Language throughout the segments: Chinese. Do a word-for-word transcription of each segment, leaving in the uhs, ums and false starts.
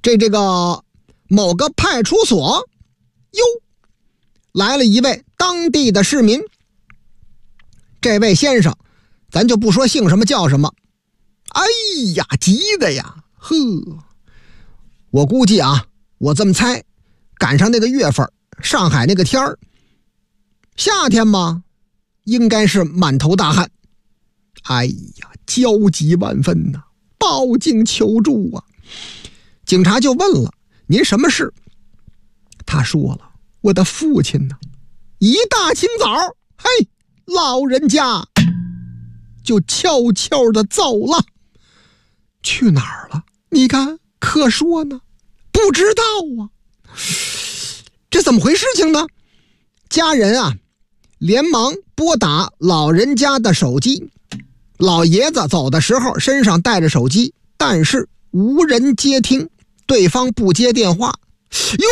这这个某个派出所，哟，来了一位当地的市民。这位先生，咱就不说姓什么叫什么，哎呀，急的呀，呵，我估计啊，我这么猜，赶上那个月份，上海那个天儿，夏天嘛，应该是满头大汗。哎呀，焦急万分呐、啊，报警求助啊！警察就问了：“您什么事？”他说了：“我的父亲呢，一大清早，嘿，老人家就悄悄的走了。去哪儿了？你看，可说呢，不知道啊。这怎么回事情呢？”家人啊，连忙拨打老人家的手机。老爷子走的时候身上带着手机，但是无人接听，对方不接电话。哟，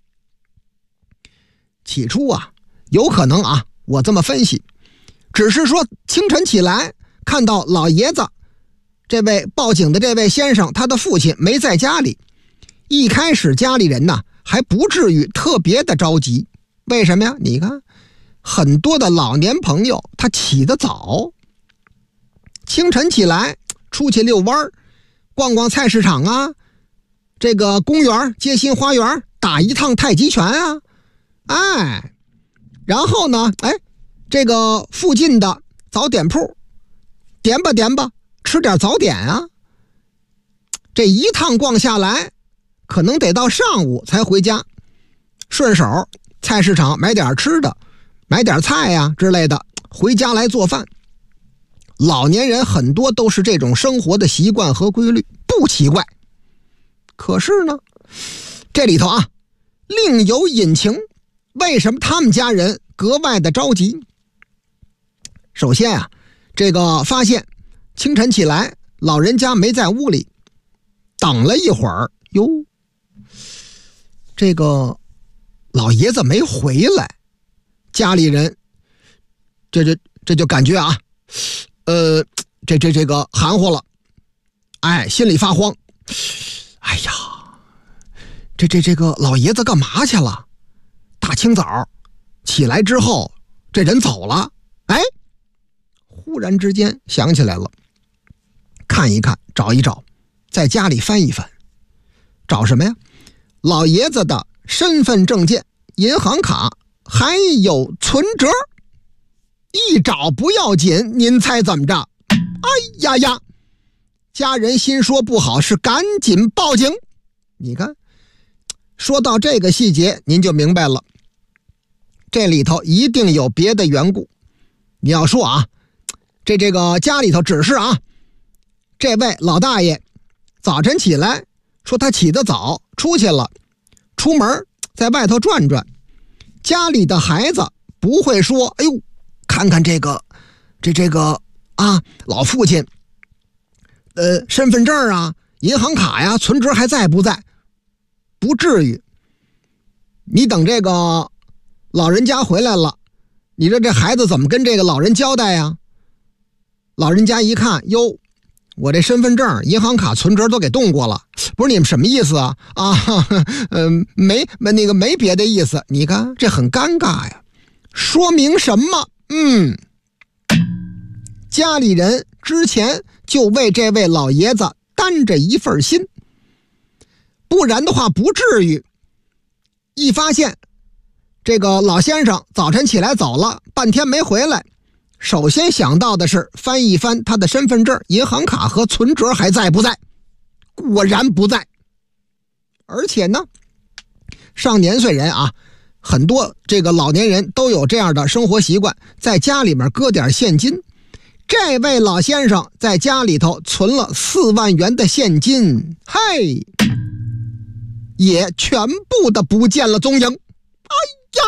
起初啊，有可能啊，我这么分析，只是说清晨起来看到老爷子这位报警的这位先生，他的父亲没在家里，一开始家里人呢还不至于特别的着急。为什么呀？你看很多的老年朋友他起得早，清晨起来出去遛弯，逛逛菜市场啊，这个公园街心花园打一趟太极拳啊，哎，然后呢，哎，这个附近的早点铺点吧点吧，吃点早点啊。这一趟逛下来，可能得到上午才回家，顺手菜市场买点吃的，买点菜呀、啊、之类的，回家来做饭。老年人很多都是这种生活的习惯和规律，不奇怪。可是呢，这里头啊，另有隐情。为什么他们家人格外的着急？首先啊，这个发现清晨起来，老人家没在屋里，等了一会儿，哟，这个老爷子没回来，家里人这这这就感觉啊，呃，这这这个含糊了，哎，心里发慌。哎呀，这这这个老爷子干嘛去了？大清早起来之后，这人走了。哎，忽然之间想起来了，看一看，找一找，在家里翻一翻，找什么呀？老爷子的身份证件、银行卡还有存折。一找不要紧，您猜怎么着？哎呀呀！家人心说不好，是赶紧报警。你看，说到这个细节，您就明白了，这里头一定有别的缘故。你要说啊，这这个家里头只是啊，这位老大爷早晨起来说他起得早，出去了，出门在外头转转，家里的孩子不会说，哎呦，看看这个这这个啊，老父亲呃身份证啊、银行卡呀、存折还在不在？不至于。你等这个老人家回来了，你说这孩子怎么跟这个老人交代呀？老人家一看，哟，我这身份证、银行卡、存折都给动过了，不是你们什么意思啊？啊，嗯、呃，没那个没别的意思。你看这很尴尬呀，说明什么？嗯，家里人之前就为这位老爷子担着一份心，不然的话不至于一发现这个老先生早晨起来走了，半天没回来，首先想到的是翻一翻他的身份证、银行卡和存折还在不在。果然不在。而且呢，上年岁人啊，很多这个老年人都有这样的生活习惯，在家里面搁点现金。这位老先生在家里头存了四万元的现金，嘿，也全部的不见了踪影。哎呀，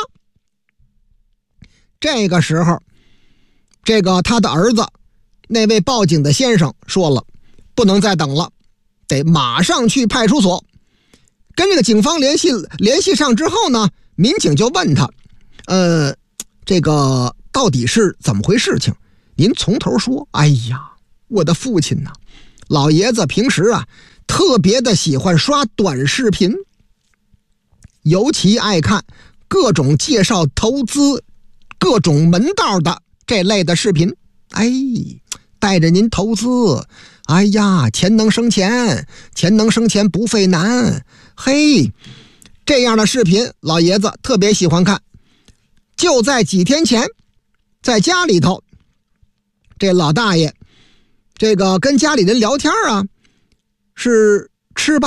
这个时候，这个他的儿子，那位报警的先生说了，不能再等了，得马上去派出所。跟这个警方联系联系上之后呢，民警就问他，呃，这个到底是怎么回事情？您从头说。哎呀，我的父亲呐，老爷子平时啊特别的喜欢刷短视频，尤其爱看各种介绍投资、各种门道的这类的视频。哎，带着您投资，哎呀，钱能生钱，钱能生钱不费难。嘿，这样的视频老爷子特别喜欢看。就在几天前，在家里头，这老大爷这个跟家里人聊天啊，是吃饱